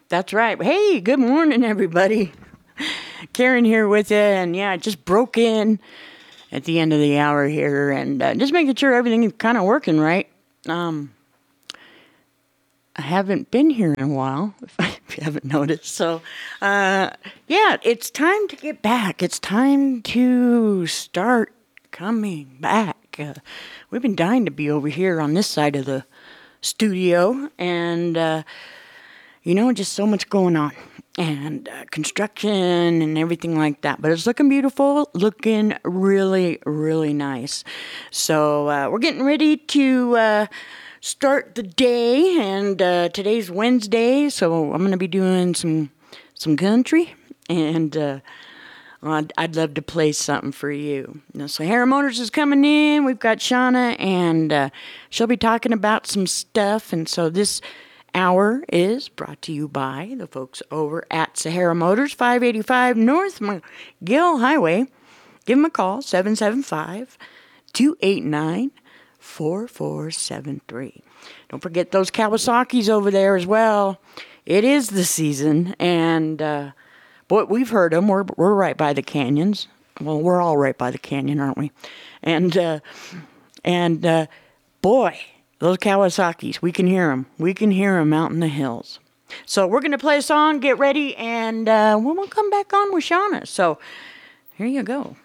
That's right. Hey, good morning, everybody. Karen here with you, and yeah, I just broke in at the end of the hour here, and just making sure everything is kind of working right. Um, I haven't been here in a while, if you haven't noticed. So, yeah, it's time to get back. It's time to start coming back. We've been dying to be over here on this side of the studio, and just so much going on and construction and everything like that. But it's looking beautiful, looking really, really nice. So we're getting ready to start the day, and today's Wednesday, so I'm going to be doing some country, and I'd love to play something for you. Now, Sahara Motors is coming in. We've got Shauna, and she'll be talking about some stuff, and so this hour is brought to you by the folks over at Sahara Motors, 585 North McGill Highway. Give them a call, 775-289-4473. Don't forget those Kawasaki's over there as well. It is the season, and boy, we've heard them. We're right by the canyons. Well, we're all right by the canyon, aren't we? And boy, those Kawasaki's, we can hear them. We can hear them out in the hills. So we're going to play a song, get ready, and we'll come back on with Shauna. So here you go.